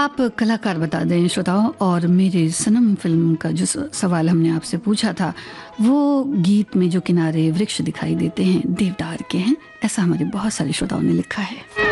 आप कलाकार बता दें श्रोताओं। और मेरे सनम फिल्म का जो सवाल हमने आपसे पूछा था, वो गीत में जो किनारे वृक्ष दिखाई देते हैं देवदार के हैं, ऐसा हमारे बहुत सारे श्रोताओं ने लिखा है।